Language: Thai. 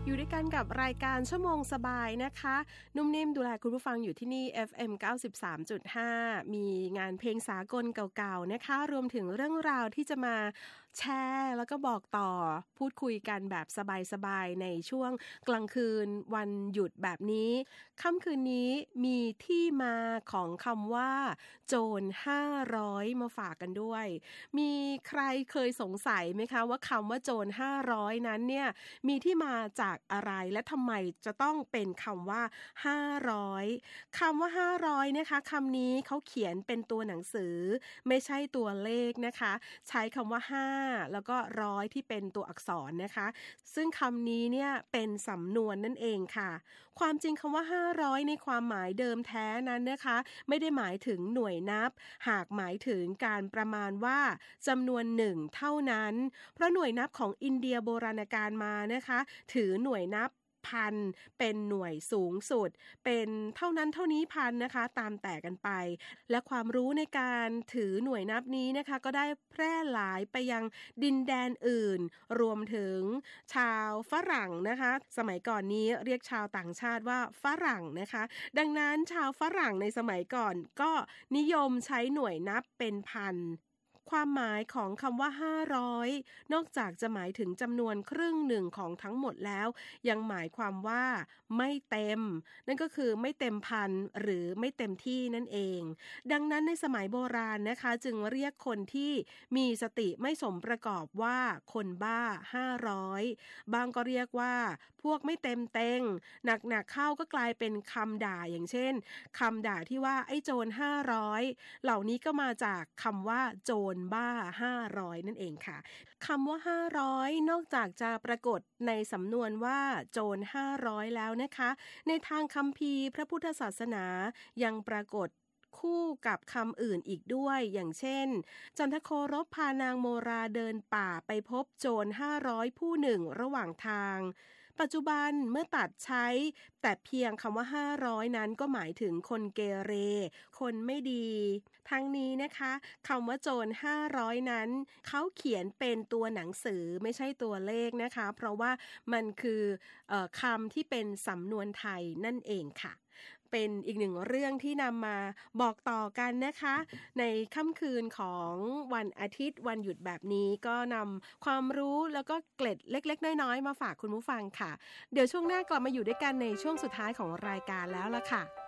อยู่ด้วยกันกับรายการชั่วโมงสบายนะคะนุ่มนิ่มดูแลคุณผู้ฟังอยู่ที่นี่ FM 93.5 มีงานเพลงสากลเก่าๆนะคะรวมถึงเรื่องราวที่จะมาแชร์แล้วก็บอกต่อพูดคุยกันแบบสบายๆในช่วงกลางคืนวันหยุดแบบนี้ค่ำคืนนี้มีที่มาของคำว่าโจร500มาฝากกันด้วยมีใครเคยสงสัยไหมคะว่าคำว่าโจร500นั้นเนี่ยมีที่มาจากอะไรและทำไมจะต้องเป็นคำว่า500คำว่า500นะคะคำนี้เขาเขียนเป็นตัวหนังสือไม่ใช่ตัวเลขนะคะใช้คำว่า5แล้วก็100ที่เป็นตัวอักษรนะคะซึ่งคำนี้เนี่ยเป็นสำนวนนั่นเองค่ะความจริงคำว่า500ในความหมายเดิมแท้นั้นนะคะไม่ได้หมายถึงหน่วยนับหากหมายถึงการประมาณว่าจำนวนหนึ่งเท่านั้นเพราะหน่วยนับของอินเดียโบราณกาลมานะคะถือหน่วยนับพันเป็นหน่วยสูงสุดเป็นเท่านั้นเท่านี้พันนะคะตามแต่กันไปและความรู้ในการถือหน่วยนับนี้นะคะก็ได้แพร่หลายไปยังดินแดนอื่นรวมถึงชาวฝรั่งนะคะสมัยก่อนนี้เรียกชาวต่างชาติว่าฝรั่งนะคะดังนั้นชาวฝรั่งในสมัยก่อนก็นิยมใช้หน่วยนับเป็นพันความหมายของคำว่า500นอกจากจะหมายถึงจำนวนครึ่งหนึ่งของทั้งหมดแล้วยังหมายความว่าไม่เต็มนั่นก็คือไม่เต็มพันหรือไม่เต็มที่นั่นเองดังนั้นในสมัยโบราณนะคะจึงเรียกคนที่มีสติไม่สมประกอบว่าคนบ้า500บางก็เรียกว่าพวกไม่เต็มเต็งหนักๆเข้าก็กลายเป็นคำด่าอย่างเช่นคำด่าที่ว่าไอ้โจร500เหล่านี้ก็มาจากคำว่าโจรบ้า500นั่นเองค่ะคำว่า500นอกจากจะปรากฏในสำนวนว่าโจร500แล้วนะคะในทางคัมภีร์พระพุทธศาสนายังปรากฏคู่กับคำอื่นอีกด้วยอย่างเช่นจันทโครพพานางโมราเดินป่าไปพบโจร500ผู้หนึ่งระหว่างทางปัจจุบันเมื่อตัดใช้แต่เพียงคำว่า500นั้นก็หมายถึงคนเกเรคนไม่ดีทั้งนี้นะคะคำว่าโจร500นั้นเขาเขียนเป็นตัวหนังสือไม่ใช่ตัวเลขนะคะเพราะว่ามันคือคำที่เป็นสำนวนไทยนั่นเองค่ะเป็นอีกหนึ่งเรื่องที่นำมาบอกต่อกันนะคะในค่ำคืนของวันอาทิตย์วันหยุดแบบนี้ก็นำความรู้แล้วก็เกร็ดเล็กๆน้อยๆมาฝากคุณผู้ฟังค่ะเดี๋ยวช่วงหน้ากลับมาอยู่ด้วยกันในช่วงสุดท้ายของรายการแล้วล่ะค่ะ